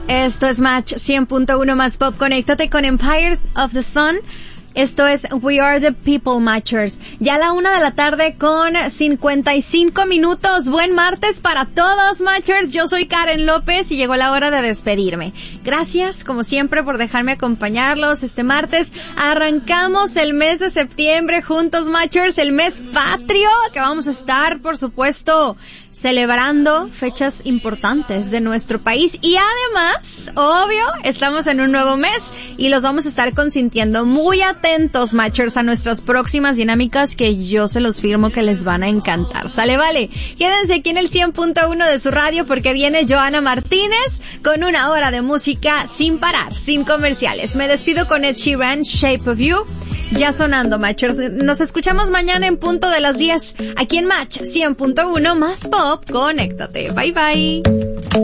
Esto es Match 100.1 más Pop. Conéctate con Empire of the Sun. Esto es We Are the People Matchers. Ya a la 1 de la tarde con 55 minutos. Buen martes para todos, Matchers. Yo soy Karen López y llegó la hora de despedirme. Gracias, como siempre, por dejarme acompañarlos este martes. Arrancamos el mes de septiembre juntos, Matchers. El mes patrio, que vamos a estar, por supuesto, celebrando fechas importantes de nuestro país. Y además, obvio, estamos en un nuevo mes y los vamos a estar consintiendo. Muy atentos, Matchers, a nuestras próximas dinámicas que yo se los firmo que les van a encantar. Sale, vale. Quédense aquí en el 100.1 de su radio porque viene Johanna Martínez con una hora de música sin parar, sin comerciales. Me despido con Ed Sheeran, Shape of You. Ya sonando, Matchers. Nos escuchamos mañana en punto de las 10 aquí en Match 100.1 más Pop. Conéctate. Bye bye.